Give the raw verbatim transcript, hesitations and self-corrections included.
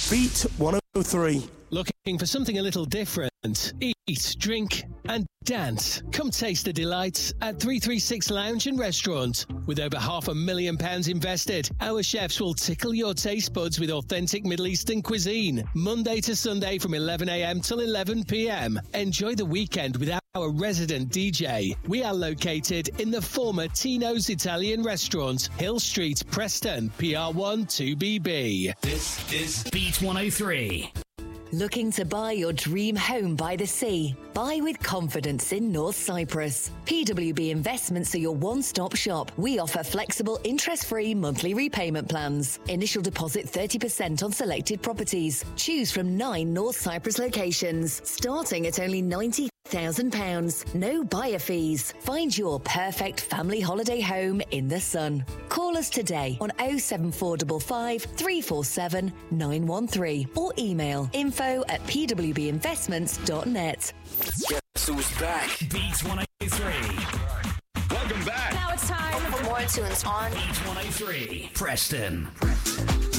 Beat one oh three. Looking for something a little different? Eat, drink and dance. Come taste the delights at three three six Lounge and Restaurant. With over half a million pounds invested, our chefs will tickle your taste buds with authentic Middle Eastern cuisine. Monday to Sunday from eleven a.m. till eleven p.m. Enjoy the weekend with our resident D J. We are located in the former Tino's Italian Restaurant, Hill Street, Preston, P R one two B B. This is Beat one oh three. Looking to buy your dream home by the sea? Buy with confidence in North Cyprus. P W B Investments are your one-stop shop. We offer flexible, interest-free monthly repayment plans. Initial deposit thirty percent on selected properties. Choose from nine North Cyprus locations, starting at only ninety thousand pounds. No buyer fees. Find your perfect family holiday home in the sun. Call us today on oh seven four five five, three four seven, nine one three or email info at p w b investments dot net. Guess who's back? Beat one oh three. Welcome back. Now it's time for more tunes on Beat one oh three. Preston.